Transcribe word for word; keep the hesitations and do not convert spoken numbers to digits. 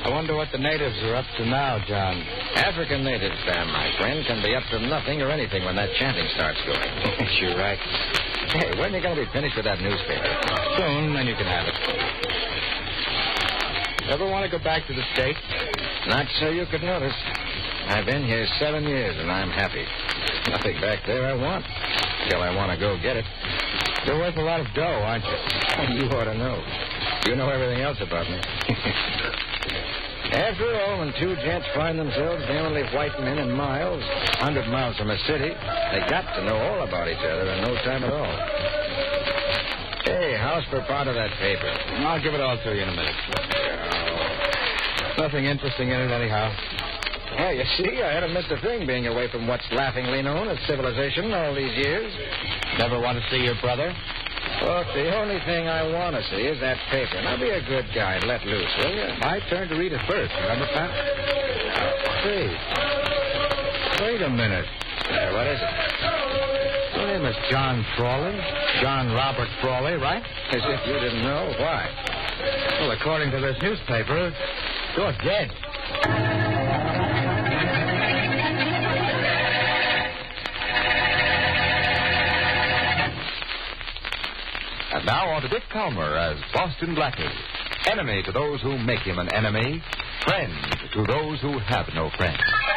I wonder what the natives are up to now, John. African natives, Sam, my friend, can be up to nothing or anything when that chanting starts going. You're right. Hey, when are you going to be finished with that newspaper? Soon, then you can have it. Ever want to go back to the States? Not so you could notice. I've been here seven years, and I'm happy. Nothing back there I want. Till I want to go get it. You're worth a lot of dough, aren't you? You ought to know. You know everything else about me. After all, when two gents find themselves the only white men in miles, a hundred miles from a city, they got to know all about each other in no time at all. Hey, how's for part of that paper? I'll give it all to you in a minute. Nothing interesting in it, anyhow. Yeah, you see, I haven't missed a thing being away from what's laughingly known as civilization all these years. Never want to see your brother? Look, the only thing I want to see is that paper. Now, be a good guy and let loose, will you? My turn to read it first, remember, Pat? See. Wait a minute. Uh, what is it? Your name is John Frawley? John Robert Frawley, right? As if you didn't know. Why? Well, according to this newspaper, you're dead. And now on to Dick Calmer as Boston Blackie. Enemy to those who make him an enemy. Friend to those who have no friends.